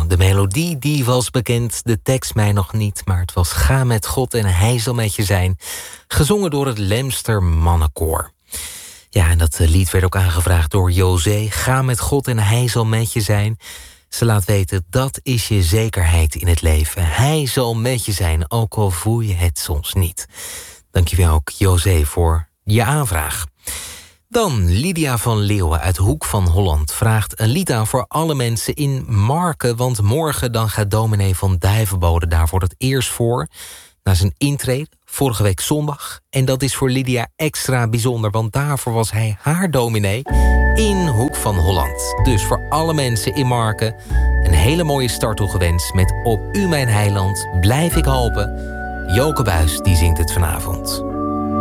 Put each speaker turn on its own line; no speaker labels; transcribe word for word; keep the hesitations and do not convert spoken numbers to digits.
de melodie die was bekend, de tekst mij nog niet, maar het was Ga met God en hij zal met je zijn, gezongen door het Lemster Mannenkoor. Ja, en dat lied werd ook aangevraagd door José. Ga met God en hij zal met je zijn. Ze laat weten, dat is je zekerheid in het leven. Hij zal met je zijn, ook al voel je het soms niet. Dankjewel ook, José, voor je aanvraag. Dan Lydia van Leeuwen uit Hoek van Holland vraagt een lied aan voor alle mensen in Marken, want morgen dan gaat dominee van Duivenbode daar voor het eerst voor, na zijn intrede, vorige week zondag. En dat is voor Lydia extra bijzonder, want daarvoor was hij haar dominee in Hoek van Holland. Dus voor alle mensen in Marken een hele mooie start toegewenst met Op U mijn heiland blijf ik hopen. Joke Buijs die zingt het vanavond.